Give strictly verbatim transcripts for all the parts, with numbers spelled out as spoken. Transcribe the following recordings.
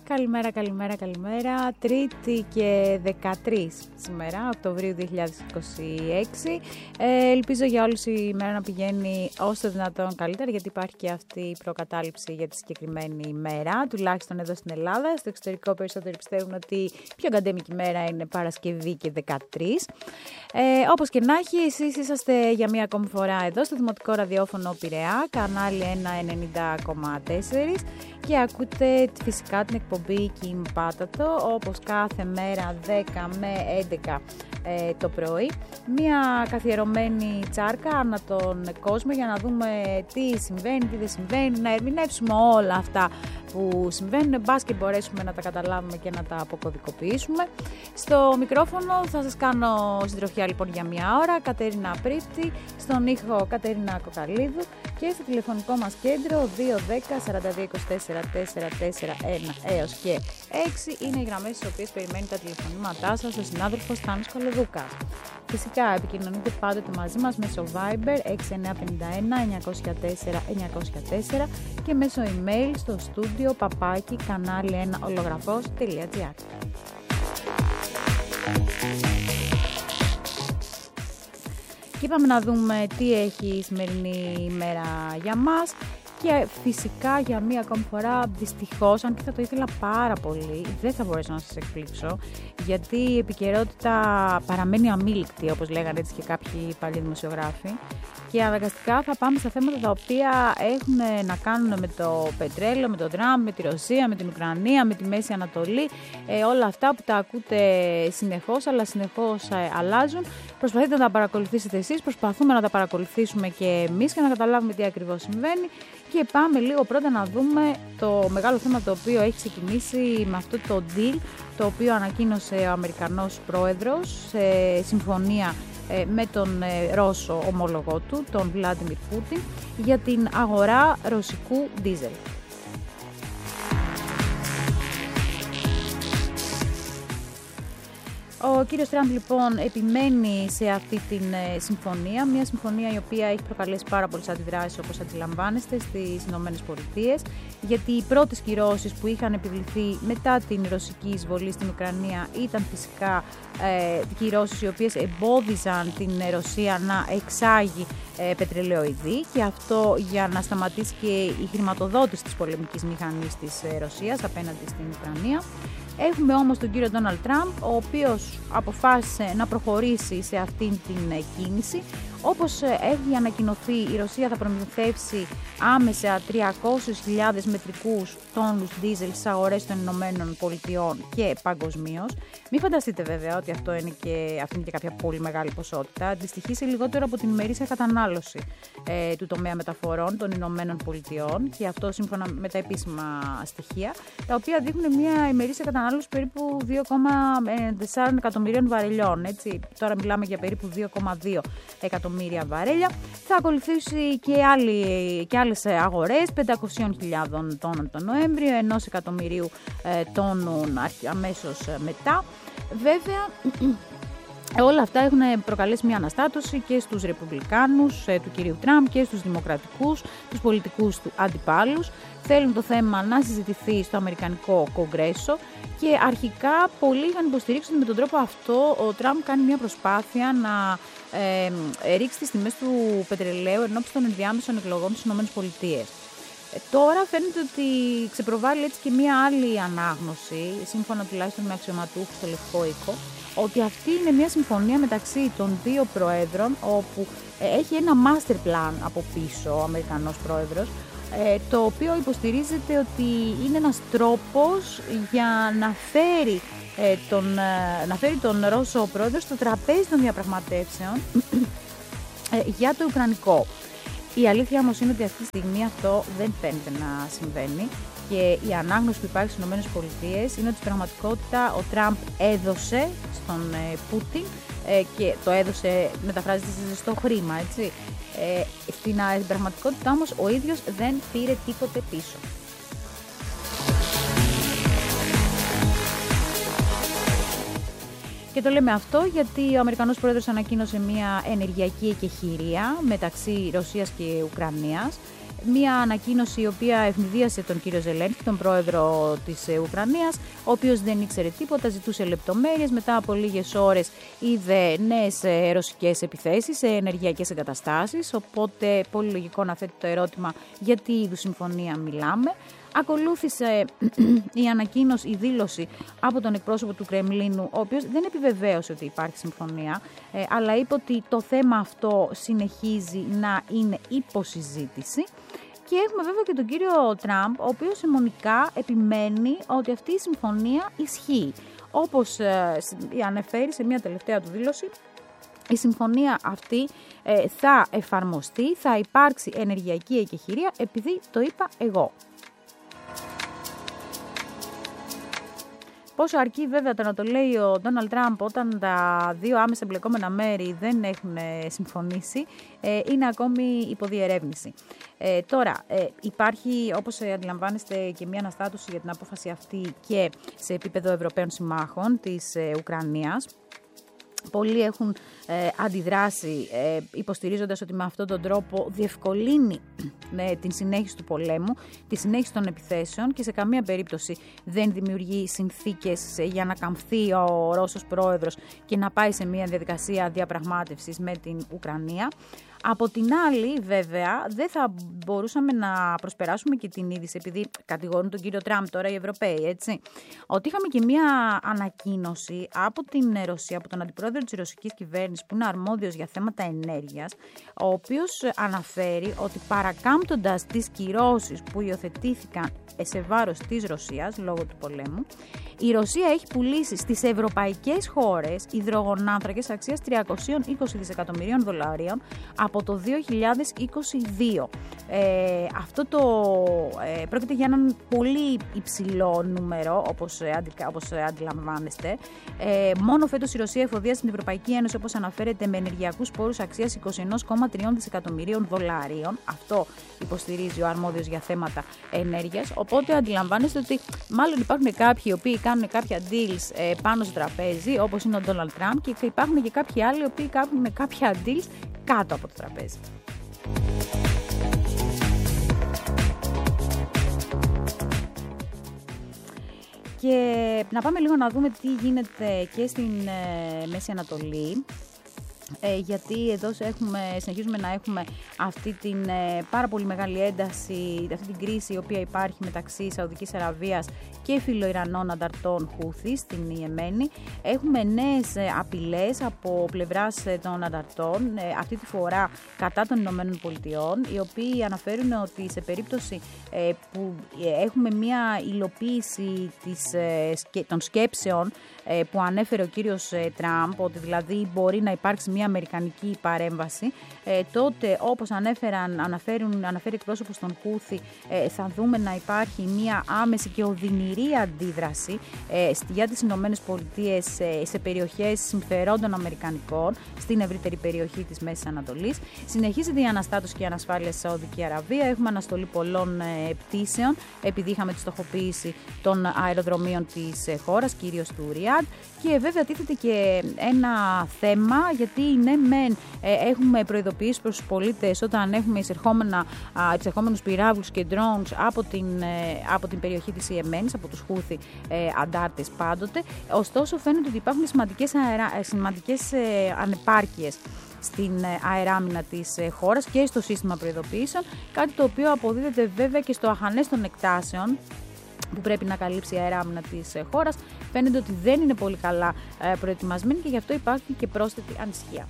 Καλημέρα, καλημέρα, καλημέρα. Τρίτη και δεκατρείς σήμερα, Οκτωβρίου δύο χιλιάδες είκοσι έξι. Ε, ελπίζω για όλους η μέρα να πηγαίνει όσο το δυνατόν καλύτερα, γιατί υπάρχει και αυτή η προκατάληψη για τη συγκεκριμένη ημέρα, τουλάχιστον εδώ στην Ελλάδα. Στο εξωτερικό περισσότεροι πιστεύουν ότι η πιο καντέμικη μέρα είναι Παρασκευή και δεκατρείς. Ε, όπως και να έχει, εσείς είσαστε για μία ακόμη φορά εδώ στο Δημοτικό Ραδιόφωνο Πειραιά, κανάλι ένα ενενήντα κόμμα τέσσερα, και ακούτε φυσικά την εκπομπή Kim Patato, όπως κάθε μέρα δέκα με έντεκα ε, το πρωί. Μία καθιερωμένη τσάρκα ανά τον κόσμο για να δούμε τι συμβαίνει, τι δεν συμβαίνει, να ερμηνεύσουμε όλα αυτά που συμβαίνουν, μπας και μπορέσουμε να τα καταλάβουμε και να τα αποκωδικοποιήσουμε. Στο μικρόφωνο θα σας κάνω συντροφιά λοιπόν για μία ώρα, Κατερίνα Πρίφτη, στον ήχο Κατερίνα Κοκαλίδου και στο τηλεφωνικό μας κέντρο δύο δέκα σαράντα δύο είκοσι τέσσερα τετρακόσια σαράντα ένα έως και έξι είναι οι γραμμές στις οποίες περιμένει τα τηλεφωνήματά σας ο συνάδελφος Θάνος Κολοδούκας. Φυσικά επικοινωνείτε πάντοτε μαζί μας μέσω Viber έξι εννιά πέντε ένα εννιακόσια τέσσερα εννιακόσια τέσσερα και μέσω email στο στούντιο παπάκι κανάλι ένα ολογραφός τελεία τζι άρ. Και είπαμε να δούμε τι έχει η σημερινή ημέρα για μας. Και φυσικά για μία ακόμη φορά, δυστυχώς, αν και θα το ήθελα πάρα πολύ, δεν θα μπορέσω να σας εκπλήξω, γιατί η επικαιρότητα παραμένει αμήλικτη, όπως λέγανε έτσι και κάποιοι παλιοί δημοσιογράφοι. Και αναγκαστικά θα πάμε στα θέματα τα οποία έχουν να κάνουν με το πετρέλαιο, με τον Τραμπ, με τη Ρωσία, με την Ουκρανία, με τη Μέση Ανατολή. Ε, όλα αυτά που τα ακούτε συνεχώς, αλλά συνεχώς ε, αλλάζουν. Προσπαθείτε να τα παρακολουθήσετε εσείς, προσπαθούμε να τα παρακολουθήσουμε και εμείς και να καταλάβουμε τι ακριβώς συμβαίνει. Και πάμε λίγο πρώτα να δούμε το μεγάλο θέμα το οποίο έχει ξεκινήσει με αυτό το deal, το οποίο ανακοίνωσε ο Αμερικανός πρόεδρος σε συμφωνία με τον Ρώσο ομόλογό του, τον Βλάντιμιρ Πούτιν, για την αγορά ρωσικού ντίζελ. Ο κύριος Τραμπ λοιπόν επιμένει σε αυτή την συμφωνία, μια συμφωνία η οποία έχει προκαλέσει πάρα πολλές αντιδράσεις, όπως αντιλαμβάνεστε, στις Ηνωμένες Πολιτείες, γιατί οι πρώτες κυρώσεις που είχαν επιβληθεί μετά την ρωσική εισβολή στην Ουκρανία ήταν φυσικά ε, κυρώσεις οι οποίες εμπόδιζαν την Ρωσία να εξάγει ε, πετρελαιοειδή, και αυτό για να σταματήσει και η χρηματοδότηση της πολεμικής μηχανής της ε, Ρωσίας απέναντι στην Ουκρανία. Έχουμε όμως τον κύριο Ντόναλντ Τραμπ, ο οποίος αποφάσισε να προχωρήσει σε αυτήν την κίνηση. Όπως έχει ανακοινωθεί, η Ρωσία θα προμηθεύσει άμεσα τριακόσιες χιλιάδες μετρικούς τόνους ντίζελ στις αγορές των Ηνωμένων Πολιτειών και παγκοσμίως. Μην φανταστείτε βέβαια ότι αυτό είναι και, αυτή είναι και κάποια πολύ μεγάλη ποσότητα. Αντιστοιχεί σε λιγότερο από την ημερήσια κατανάλωση ε, του τομέα μεταφορών των Ηνωμένων Πολιτειών, και αυτό σύμφωνα με τα επίσημα στοιχεία, τα οποία δείχνουν μια ημερήσια κατανάλωση περίπου δύο κόμμα τέσσερα εκατομμυρίων βαρελιών. Έτσι. Τώρα μιλάμε για περίπου δύο κόμμα δύο εκατομμύρια βαρέλια. Θα ακολουθήσει και, άλλοι, και άλλες αγορές, πεντακόσιες χιλιάδες τόνων τον Νοέμβριο, ενός εκατομμυρίου ε, τόνων αμέσως μετά. Βέβαια, όλα αυτά έχουν προκαλέσει μια αναστάτωση και στους Ρεπουμπλικάνους ε, του κυρίου Τραμπ και στους Δημοκρατικούς, τους πολιτικούς του αντιπάλους. Θέλουν το θέμα να συζητηθεί στο Αμερικανικό Κογκρέσο, και αρχικά πολλοί είχαν υποστηρίξει ότι με τον τρόπο αυτό ο Τραμπ κάνει μια προσπάθεια να ε, ρίξει τις τιμές του πετρελαίου ενώπιση των ενδιάμεσων εκλογών στις ΗΠΑ. Ε, τώρα φαίνεται ότι ξεπροβάλλει έτσι και μια άλλη ανάγνωση, σύμφωνα τουλάχιστον με αξιωματούχους στο Λευκό Οίκο, ότι αυτή είναι μια συμφωνία μεταξύ των δύο προέδρων, όπου ε, έχει ένα master plan από πίσω ο Αμερικανός πρόεδρος, το οποίο υποστηρίζεται ότι είναι ένας τρόπος για να φέρει, τον, να φέρει τον Ρώσο πρόεδρο στο τραπέζι των διαπραγματεύσεων για το Ουκρανικό. Η αλήθεια όμως είναι ότι αυτή τη στιγμή αυτό δεν φαίνεται να συμβαίνει, και η ανάγνωση που υπάρχει στις ΗΠΑ είναι ότι στην πραγματικότητα ο Τραμπ έδωσε στον Πούτιν, και το έδωσε, μεταφράζεται σε ζεστό χρήμα, έτσι. Ε, στην πραγματικότητα όμως ο ίδιος δεν πήρε τίποτε πίσω. Και το λέμε αυτό γιατί ο Αμερικανός πρόεδρος ανακοίνωσε μια ενεργειακή εκεχηρία μεταξύ Ρωσίας και Ουκρανίας, Μία ανακοίνωση η οποία ευνηδίασε τον κύριο Ζελένσκι, τον πρόεδρο της Ουκρανίας, ο οποίος δεν ήξερε τίποτα, ζητούσε λεπτομέρειες. Μετά από λίγες ώρες είδε νέες ρωσικές επιθέσεις σε ενεργειακές εγκαταστάσεις. Οπότε, πολύ λογικό να θέτει το ερώτημα για τι είδους συμφωνία μιλάμε. Ακολούθησε η ανακοίνωση, η δήλωση από τον εκπρόσωπο του Κρεμλίνου, ο οποίος δεν επιβεβαίωσε ότι υπάρχει συμφωνία, ε, αλλά είπε ότι το θέμα αυτό συνεχίζει να είναι υποσυζήτηση. Και έχουμε βέβαια και τον κύριο Τραμπ, ο οποίος αιμονικά επιμένει ότι αυτή η συμφωνία ισχύει. Όπως ε, αναφέρει σε μια τελευταία του δήλωση, η συμφωνία αυτή ε, θα εφαρμοστεί, θα υπάρξει ενεργειακή εκεχηρία επειδή το είπα εγώ. Πόσο αρκεί βέβαια το να το λέει ο Ντόναλντ Τραμπ όταν τα δύο άμεσα εμπλεκόμενα μέρη δεν έχουν συμφωνήσει, ε, είναι ακόμη υποδιερεύνηση. Ε, τώρα, ε, υπάρχει, όπως αντιλαμβάνεστε, και μια αναστάτωση για την απόφαση αυτή και σε επίπεδο Ευρωπαίων συμμάχων της ε, Ουκρανίας. Πολλοί έχουν ε, αντιδράσει ε, υποστηρίζοντας ότι με αυτόν τον τρόπο διευκολύνει ε, την συνέχιση του πολέμου, τη συνέχιση των επιθέσεων και σε καμία περίπτωση δεν δημιουργεί συνθήκες ε, για να καμφθεί ο Ρώσος πρόεδρος και να πάει σε μια διαδικασία διαπραγμάτευσης με την Ουκρανία. Από την άλλη, βέβαια, δεν θα μπορούσαμε να προσπεράσουμε και την είδηση, επειδή κατηγορούν τον κύριο Τραμπ τώρα οι Ευρωπαίοι, έτσι, ότι είχαμε και μια ανακοίνωση από την Ρωσία, από τον αντιπρόεδρο της ρωσικής κυβέρνησης, που είναι αρμόδιος για θέματα ενέργειας, ο οποίος αναφέρει ότι παρακάμπτοντας τις κυρώσεις που υιοθετήθηκαν σε βάρος της Ρωσίας λόγω του πολέμου, η Ρωσία έχει πουλήσει στις ευρωπαϊκές χώρες υδρογονάνθρακες αξίας τριακόσια είκοσι δισεκατομμυρίων δολαρίων από το δύο χιλιάδες είκοσι δύο. Ε, αυτό το ε, πρόκειται για έναν πολύ υψηλό νούμερο, όπως, ε, όπως ε, αντιλαμβάνεστε. Ε, μόνο φέτος η Ρωσία εφοδίασε την Ευρωπαϊκή Ένωση, όπως αναφέρεται, με ενεργειακούς πόρους αξίας είκοσι ένα κόμμα τρία δισεκατομμυρίων δολαρίων. Αυτό υποστηρίζει ο αρμόδιος για θέματα ενέργειας. Οπότε αντιλαμβάνεστε ότι μάλλον υπάρχουν κάποιοι οι οποίοι κάνουν κάποια deals ε, πάνω στο τραπέζι, όπως είναι ο Ντόναλντ Τραμπ, και υπάρχουν και κάποιοι άλλοι οι οποίοι κάνουν κάποια deals κάτω από το τραπέζι. Και να πάμε λίγο να δούμε τι γίνεται και στην ε, Μέση Ανατολή. Ε, γιατί εδώ έχουμε, συνεχίζουμε να έχουμε αυτή την ε, πάρα πολύ μεγάλη ένταση, αυτή την κρίση η οποία υπάρχει μεταξύ Σαουδικής Αραβίας και φιλοϊρανών ανταρτών Χούθη στην Ιεμένη. Έχουμε νέες ε, απειλές από πλευράς ε, των ανταρτών, ε, αυτή τη φορά κατά των Ηνωμένων Πολιτειών, οι οποίοι αναφέρουν ότι σε περίπτωση ε, που ε, έχουμε μια υλοποίηση της, ε, σκε, των σκέψεων ε, που ανέφερε ο κύριος ε, Τραμπ, ότι δηλαδή μπορεί να υπάρξει μια αμερικανική παρέμβαση, ε, τότε όπως ανέφεραν, αναφέρουν, αναφέρει εκπρόσωπος των Χούθη, ε, θα δούμε να υπάρχει μια άμεση και οδυνηρή αντίδραση ε, για τις Ηνωμένες Πολιτείες ε, σε περιοχές συμφερόντων αμερικανικών στην ευρύτερη περιοχή της Μέσης Ανατολής. Συνεχίζεται η αναστάτωση και η ανασφάλεια στη Σαουδική Αραβία. Έχουμε αναστολή πολλών ε, πτήσεων, επειδή είχαμε τη στοχοποίηση των αεροδρομίων της ε, χώρας, κυρίως του Ριάντ. Και βέβαια τίθεται και ένα θέμα, γιατί ναι μεν ε, έχουμε προειδοποιήσει προς τους πολίτες όταν έχουμε εισερχόμενους πυράβλους και drones από την, ε, από την περιοχή της Ιεμένης, από τους Χούθη ε, αντάρτες πάντοτε. Ωστόσο φαίνεται ότι υπάρχουν σημαντικές, αερα, σημαντικές ε, ανεπάρκειες στην αεράμινα της χώρας και στο σύστημα προειδοποιήσεων, κάτι το οποίο αποδίδεται βέβαια και στο αχανές των εκτάσεων που πρέπει να καλύψει η αεράμινα της χώρας. Φαίνεται ότι δεν είναι πολύ καλά προετοιμασμένη και γι' αυτό υπάρχει και πρόσθετη ανησυχία.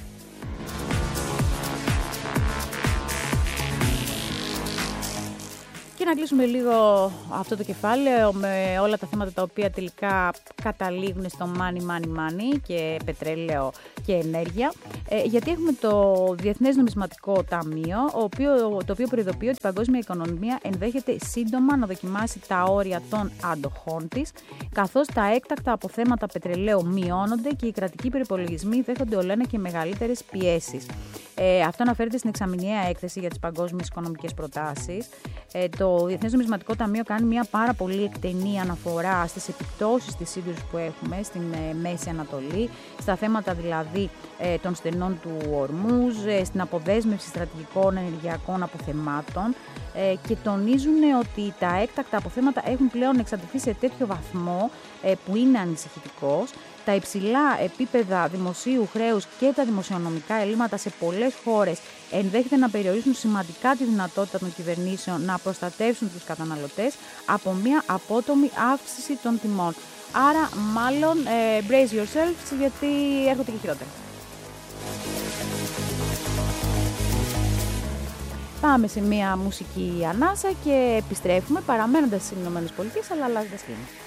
Και να κλείσουμε λίγο αυτό το κεφάλαιο με όλα τα θέματα τα οποία τελικά καταλήγουν στο money, money, money και πετρέλαιο και ενέργεια. Ε, γιατί έχουμε το Διεθνές Νομισματικό Ταμείο, ο οποίο, το οποίο προειδοποιεί ότι η παγκόσμια οικονομία ενδέχεται σύντομα να δοκιμάσει τα όρια των αντοχών της, καθώς τα έκτακτα αποθέματα πετρελαίου μειώνονται και οι κρατικοί προϋπολογισμοί δέχονται ολένα και μεγαλύτερες πιέσεις. Ε, αυτό αναφέρεται στην εξαμηνιαία έκθεση για τις παγκόσμιες οικονομικές προτάσεις. Ε, το Διεθνές Νομισματικό Ταμείο κάνει μια πάρα πολύ εκτενή αναφορά στις επιπτώσεις της σύγκρουσης που έχουμε στην ε, Μέση Ανατολή, στα θέματα δηλαδή ε, των στενών του Ορμούζ, ε, στην αποδέσμευση στρατηγικών ενεργειακών αποθεμάτων ε, και τονίζουν ότι τα έκτακτα αποθέματα έχουν πλέον εξαντληθεί σε τέτοιο βαθμό ε, που είναι ανησυχητικός. Τα υψηλά επίπεδα δημοσίου χρέους και τα δημοσιονομικά ελλείμματα σε πολλές χώρες ενδέχεται να περιορίσουν σημαντικά τη δυνατότητα των κυβερνήσεων να προστατεύσουν τους καταναλωτές από μια απότομη αύξηση των τιμών. Άρα, μάλλον, ε, brace yourselves, γιατί έρχονται και χειρότερα. Πάμε σε μια μουσική ανάσα και επιστρέφουμε παραμένοντας στις ΗΠΑ, αλλά αλλάζοντας κλίμα.